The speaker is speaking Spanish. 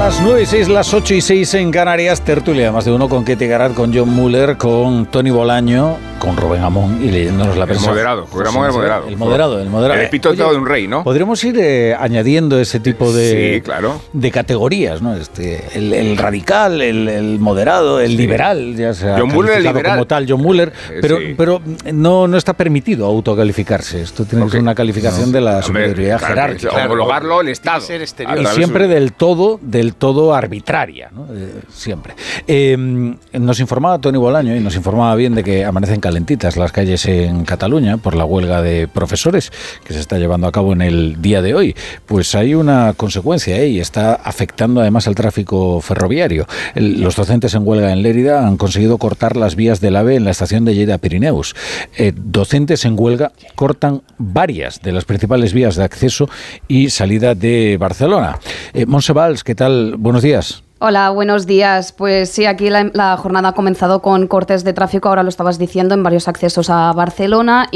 Las 9:06, las 8:06 en Canarias, tertulia más de uno con Ketty Garat, con John Muller, con Tony Bolaño, con Rubén Amón y leyéndonos la prensa. El moderado, el moderado. El moderado. El epíteto de un rey, ¿no? Podríamos ir añadiendo ese tipo de, sí, claro, de categorías, ¿no? El radical, el moderado, el liberal, ya sea John Muller, el liberal como tal, John Muller, pero no está permitido autocalificarse. Esto tiene que ser una calificación de la superioridad jerárquica. Homologarlo el Estado. Y siempre del todo arbitraria, ¿no? Siempre. Nos informaba Tony Bolaño y nos informaba bien de que amanecen calentitas las calles en Cataluña por la huelga de profesores que se está llevando a cabo en el día de hoy. Pues hay una consecuencia y está afectando además al tráfico ferroviario. Los docentes en huelga en Lérida han conseguido cortar las vías del AVE en la estación de Lleida Pirineus. Docentes en huelga cortan varias de las principales vías de acceso y salida de Barcelona. Montse Valls, ¿qué tal? Buenos días. Hola, buenos días. Pues sí, aquí la jornada ha comenzado con cortes de tráfico, ahora lo estabas diciendo, en varios accesos a Barcelona.